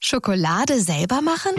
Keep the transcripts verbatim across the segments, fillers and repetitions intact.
Schokolade selber machen?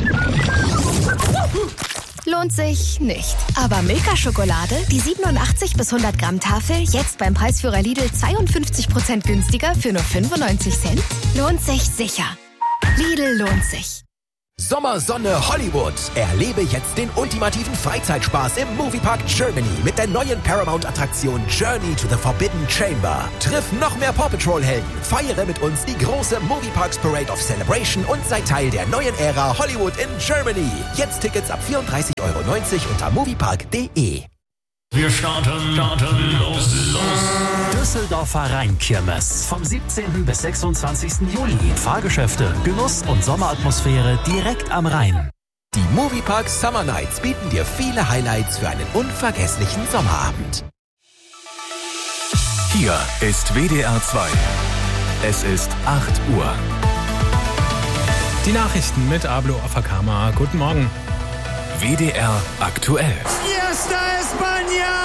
Lohnt sich nicht. Aber Milka-Schokolade, die siebenundachtzig bis hundert Gramm Tafel, jetzt beim Preisführer Lidl zweiundfünfzig Prozent günstiger für nur fünfundneunzig Cent? Lohnt sich sicher. Lidl lohnt sich. Sommersonne Hollywood. Erlebe jetzt den ultimativen Freizeitspaß im Moviepark Germany mit der neuen Paramount-Attraktion Journey to the Forbidden Chamber. Triff noch mehr Paw Patrol-Helden, feiere mit uns die große Movieparks Parade of Celebration und sei Teil der neuen Ära Hollywood in Germany. Jetzt Tickets ab vierunddreißig Euro neunzig unter moviepark punkt de. Wir starten, starten, los, los. Düsseldorfer Rheinkirmes. Vom siebzehnten bis sechsundzwanzigsten Juli. Fahrgeschäfte, Genuss und Sommeratmosphäre direkt am Rhein. Die Moviepark Summer Nights bieten dir viele Highlights für einen unvergesslichen Sommerabend. Hier ist W D R zwei. Es ist acht Uhr. Die Nachrichten mit Ablo Afakama. Guten Morgen. W D R aktuell. Fiesta España!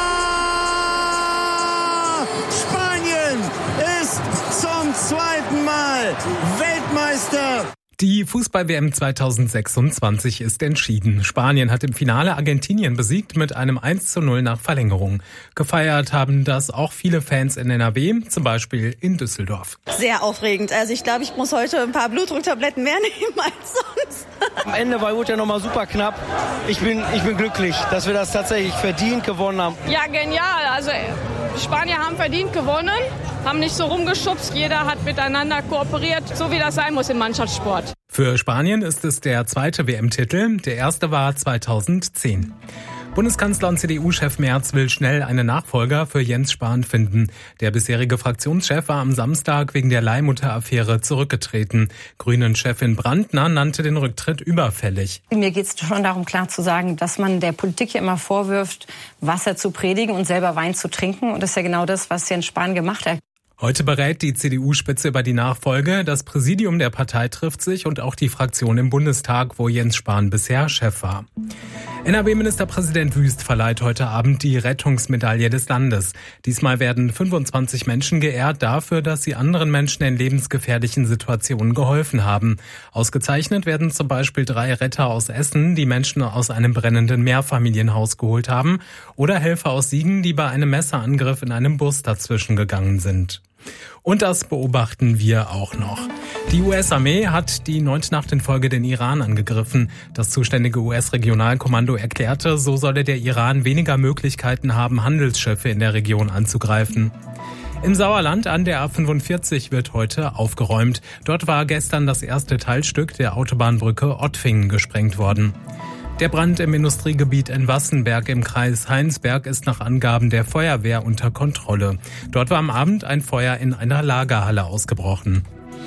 Spanien ist zum zweiten Mal Weltmeister. Die Fußball-W M zweitausendsechsundzwanzig ist entschieden. Spanien hat im Finale Argentinien besiegt mit einem eins zu null nach Verlängerung. Gefeiert haben das auch viele Fans in N R W, zum Beispiel in Düsseldorf. Sehr aufregend. Also ich glaube, ich muss heute ein paar Blutdrucktabletten mehr nehmen als sonst. Am Ende war gut ja nochmal super knapp. Ich bin, ich bin glücklich, dass wir das tatsächlich verdient gewonnen haben. Ja, genial. Also Spanier haben verdient gewonnen, haben nicht so rumgeschubst. Jeder hat miteinander kooperiert, so wie das sein muss im Mannschaftssport. Für Spanien ist es der zweite W M-Titel. Der erste war zweitausendzehn. Bundeskanzler und C D U-Chef Merz will schnell einen Nachfolger für Jens Spahn finden. Der bisherige Fraktionschef war am Samstag wegen der Leihmutter-Affäre zurückgetreten. Grünen-Chefin Brandner nannte den Rücktritt überfällig. Mir geht es schon darum, klar zu sagen, dass man der Politik ja immer vorwirft, Wasser zu predigen und selber Wein zu trinken. Und das ist ja genau das, was Jens Spahn gemacht hat. Heute berät die C D U-Spitze über die Nachfolge. Das Präsidium der Partei trifft sich und auch die Fraktion im Bundestag, wo Jens Spahn bisher Chef war. N R W-Ministerpräsident Wüst verleiht heute Abend die Rettungsmedaille des Landes. Diesmal werden fünfundzwanzig Menschen geehrt dafür, dass sie anderen Menschen in lebensgefährlichen Situationen geholfen haben. Ausgezeichnet werden zum Beispiel drei Retter aus Essen, die Menschen aus einem brennenden Mehrfamilienhaus geholt haben, oder Helfer aus Siegen, die bei einem Messerangriff in einem Bus dazwischen gegangen sind. Und das beobachten wir auch noch. Die U S-Armee hat die neunte Nacht in Folge den Iran angegriffen. Das zuständige U S-Regionalkommando erklärte, so solle der Iran weniger Möglichkeiten haben, Handelsschiffe in der Region anzugreifen. Im Sauerland an der A fünfundvierzig wird heute aufgeräumt. Dort war gestern das erste Teilstück der Autobahnbrücke Ottfingen gesprengt worden. Der Brand im Industriegebiet in Wassenberg im Kreis Heinsberg ist nach Angaben der Feuerwehr unter Kontrolle. Dort war am Abend ein Feuer in einer Lagerhalle ausgebrochen.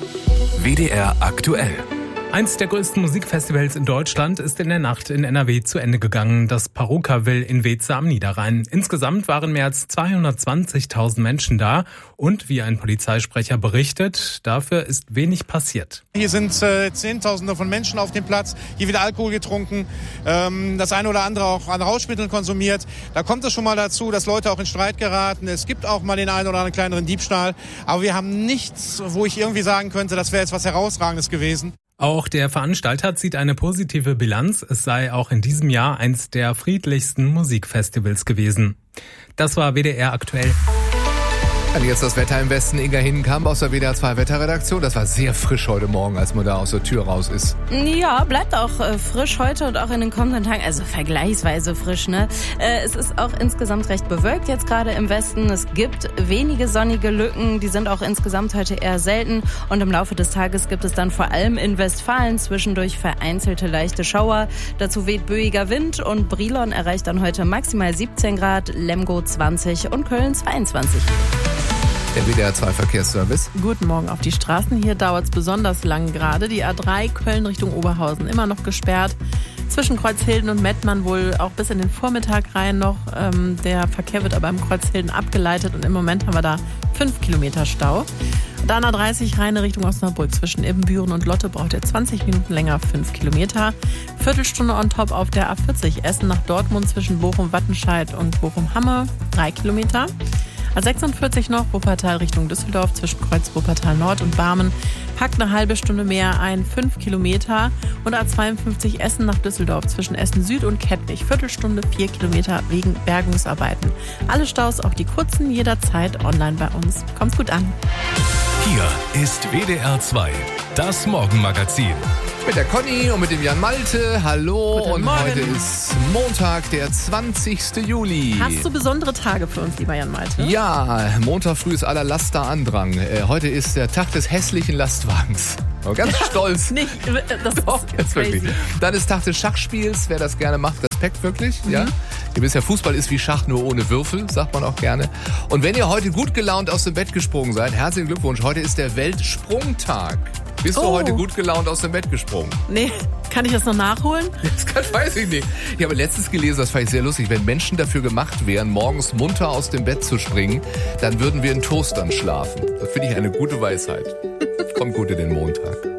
W D R aktuell. Eins der größten Musikfestivals in Deutschland ist in der Nacht in N R W zu Ende gegangen, das Parukaville in Weeze am Niederrhein. Insgesamt waren mehr als zweihundertzwanzigtausend Menschen da und, wie ein Polizeisprecher berichtet, dafür ist wenig passiert. Hier sind äh, Zehntausende von Menschen auf dem Platz, hier wird Alkohol getrunken, ähm, das eine oder andere auch an Rauschmitteln konsumiert. Da kommt es schon mal dazu, dass Leute auch in Streit geraten. Es gibt auch mal den einen oder anderen kleineren Diebstahl, aber wir haben nichts, wo ich irgendwie sagen könnte, das wäre jetzt was Herausragendes gewesen. Auch der Veranstalter zieht eine positive Bilanz. Es sei auch in diesem Jahr eins der friedlichsten Musikfestivals gewesen. Das war W D R aktuell. Und jetzt das Wetter im Westen. Inga Hindenkamp aus der W D R zwei Wetterredaktion. Das war sehr frisch heute Morgen, als man da aus der Tür raus ist. Ja, bleibt auch äh, frisch heute und auch in den kommenden Tagen. Also vergleichsweise frisch, ne? Äh, es ist auch insgesamt recht bewölkt jetzt gerade im Westen. Es gibt wenige sonnige Lücken. Die sind auch insgesamt heute eher selten. Und im Laufe des Tages gibt es dann vor allem in Westfalen zwischendurch vereinzelte leichte Schauer. Dazu weht böiger Wind und Brilon erreicht dann heute maximal siebzehn Grad, Lemgo zwanzig und Köln zweiundzwanzig. Der W D R zwei Verkehrsservice. Guten Morgen auf die Straßen. Hier dauert es besonders lang gerade. Die A drei Köln Richtung Oberhausen immer noch gesperrt. Zwischen Kreuzhilden und Mettmann wohl auch bis in den Vormittag rein noch. Ähm, der Verkehr wird aber im Kreuzhilden abgeleitet und im Moment haben wir da fünf Kilometer Stau. Dann A dreißig Rheine Richtung Osnabrück. Zwischen Ibbenbüren und Lotte braucht ihr zwanzig Minuten länger, fünf Kilometer. Viertelstunde on top auf der A vierzig Essen nach Dortmund zwischen Bochum-Wattenscheid und Bochum-Hamme, drei Kilometer. A sechsundvierzig noch, Wuppertal Richtung Düsseldorf zwischen Kreuz Wuppertal Nord und Barmen. Packt eine halbe Stunde mehr ein, fünf Kilometer. Und A zweiundfünfzig Essen nach Düsseldorf zwischen Essen Süd und Kettwig. Viertelstunde, vier Kilometer wegen Bergungsarbeiten. Alle Staus, auch die kurzen, jederzeit online bei uns. Kommt's gut an. Hier ist W D R zwei, das Morgenmagazin. Mit der Conny und mit dem Jan Malte. Hallo. Guten und Morgen. Heute ist Montag, der zwanzigsten Juli. Hast du besondere Tage für uns, lieber Jan Malte? Ja, Montag früh ist aller Laster Andrang. Äh, heute ist der Tag des hässlichen Lastwagens. Oh, ganz stolz. Nicht, das Doch, ist jetzt crazy. wirklich. Dann ist Tag des Schachspiels. Wer das gerne macht, Respekt wirklich. Mhm. Ja? Ihr wisst ja, Fußball ist wie Schach, nur ohne Würfel, sagt man auch gerne. Und wenn ihr heute gut gelaunt aus dem Bett gesprungen seid, herzlichen Glückwunsch. Heute ist der Weltsprungtag. Bist oh. du heute gut gelaunt aus dem Bett gesprungen? Nee, kann ich das noch nachholen? Das kann, weiß ich nicht. Ich habe letztens gelesen, das fand ich sehr lustig, wenn Menschen dafür gemacht wären, morgens munter aus dem Bett zu springen, dann würden wir in Toastern schlafen. Das finde ich eine gute Weisheit. Kommt gut in den Montag.